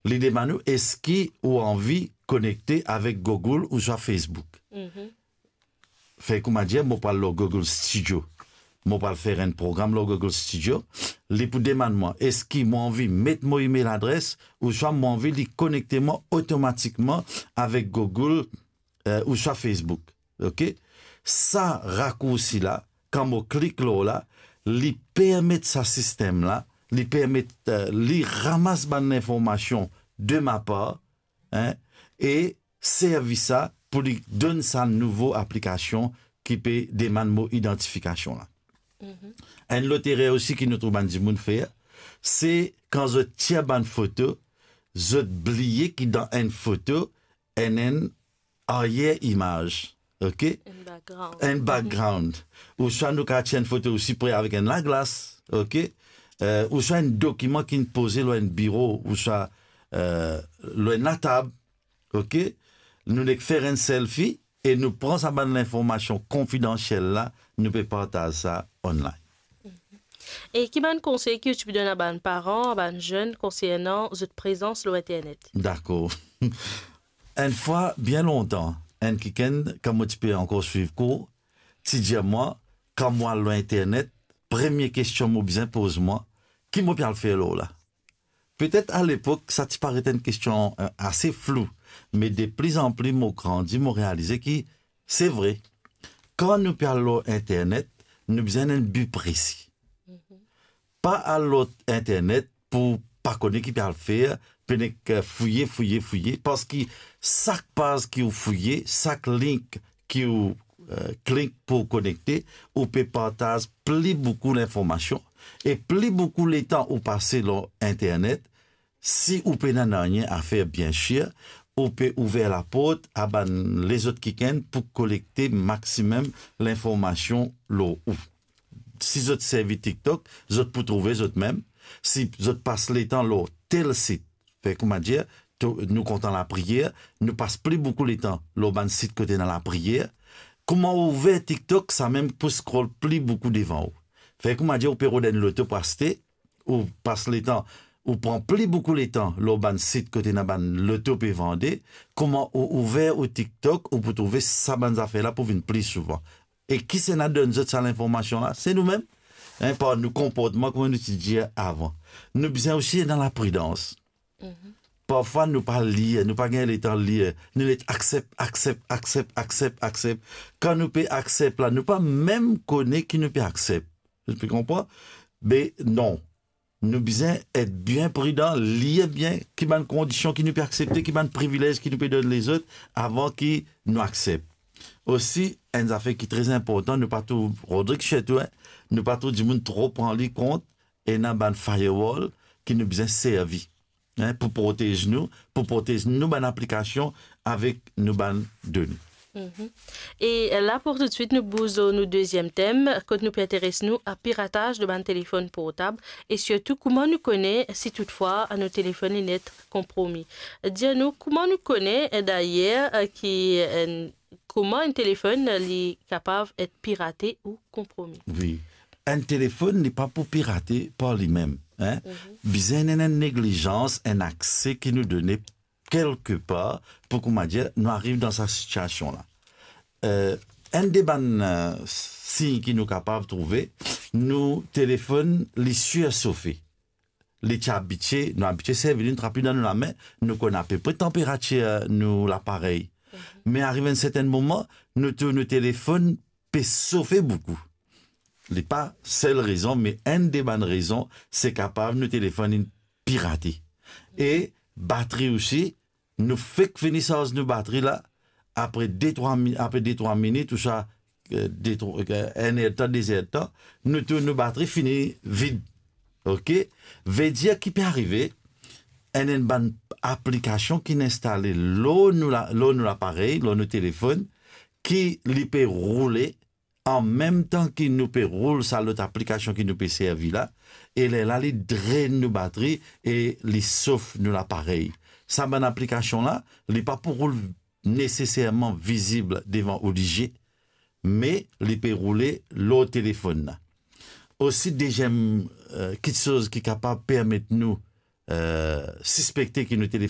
Il demande est-ce qu'il a envie de connecter avec Google ou sur Facebook. Fait comme dire, moi parle le Google Studio. Moi parle faire un programme le Google Studio. Il pour demander moi est-ce qu'il m'a envie de mettre mon email adresse ou soit m'a envie de connecter moi automatiquement avec Google ou sur Facebook. OK? Ça raccourci là, quand on clique là, il permet ce système là, il permet il ramasse bonne information de ma part hein, et servir ça pour lui donner sa nouvelle application qui peut demander mon identification là. Un autre aussi qui nous trouve dans le faire, c'est quand je tiens une photo, je oublie qui dans une photo, une arrière-image. OK? Un background. Ou soit nous avons une photo aussi près avec la glace. OK? Ou soit un document qui nous pose dans un bureau, ou soit la table. OK? Nous allons faire un selfie et nous prenons ça l'information confidentielle là, nous pouvons partager ça online. Et qui m'a conseil que tu peux donner à mes parents, à mes jeunes concernant cette présence sur Internet? D'accord. Une fois, bien longtemps, un week-end, quand tu peux encore suivre cours, tu dis à moi, quand moi, l'Internet, première question que je pose moi, qui m'a bien fait là? Peut-être à l'époque, ça te paraît une question assez floue, mais de plus en plus, moi, grandi, moi, réalisé que c'est vrai. Quand nous parlons Internet, nous avons un but précis. Pas à l'autre Internet pour pas connaître qui peut le faire, peut-être fouiller, parce que chaque page qui vous fouillez, chaque link qui vous clique pour connecter, ou peut partager plus beaucoup d'informations, et plus beaucoup les temps où passer sur Internet, si vous pouvez rien à faire bien sûr, vous pouvez ouvrir la porte à les autres qui viennent pour collecter maximum l'information là où. Si vous servez TikTok, vous pouvez trouver vous même. Si vous passez les temps là, tel site, fait comment dire, nous comptons la prière, nous passons plus beaucoup de temps là, site côté dans la prière. Comment ouvrir TikTok, ça même pour scroll plus beaucoup devant. Fait comment dire, au période de l'auto-pasté, ou passe les temps, ou prend plus beaucoup de temps, le site côté dans l'auto peut vendre, comment ouvrir au TikTok, ou pour trouver ça bonne affaire là pour venir plus souvent. Et qui s'en a donné cette information là? C'est nous-mêmes. Hein, par nos comportements comme nous disons avant. Nous besoin aussi dans la prudence. Parfois, nous pas lire, nous pas gagner le temps de lire. Nous accepte. Quand nous peut accepter là, nous pas même connaître qui nous peut accepter. Tu comprends? Mais non. Nous besoin être bien prudents, lire bien, qui bonne conditions qui nous peut accepter, qui bonne privilèges qui nous peut donner les autres avant qu'ils nous acceptent. Aussi, une affaire qui est très importante, nous pas tout, Rodrigue chez toi, nous pas tout du monde trop prendre les compte et nous avons un firewall qui nous besoin servir. Hein, pour protéger nous bonne application avec nos bonnes données. Et là, pour tout de suite, nous bousons nos deuxième thème, que nous intéressons nous à piratage de nos téléphones portables et surtout comment nous connaît si toutefois nos téléphones est net compromis. Dis-nous comment nous connaît d'ailleurs comment un téléphone est capable d'être piraté ou compromis. Oui, un téléphone n'est pas pour pirater par lui-même. Hein? Besoin d'une négligence, un accès qui nous donnait quelque part pour comment dire, nous arrivons dans cette situation-là. Un des signes qui nous capables de trouver, nous téléphone les surchauffés. Les habitués, nous habitués, c'est venir rapide dans la main, nous connaissons à peu près température, nous l'appareil. Mais arrivé à un certain moment, nos téléphones peut chauffer beaucoup. Ce n'est pas seule raison, mais une des bonnes raisons, c'est capable nos téléphones pirater. Et batterie aussi, nous fait finir ça nos batteries là, après 2-3 minutes, ou ça, un heure de temps, nos batteries finissent vide. OK? Veut dire qu'il peut arriver, une bonne application qui est installée là nous l'appareil, là nos téléphones, qui lui peut rouler en même temps qu'il nous peut rouler ça l'autre application qui nous peut servir là, et là, il draine nos batteries et il sauve nous l'appareil. Ça bonne application là, il n'est pas pour rouler nécessairement visible devant obligé, mais il peut rouler l'autre téléphone là. Aussi, deuxième, quelque chose qui est capable de permettre nous suspecté que nous téléphone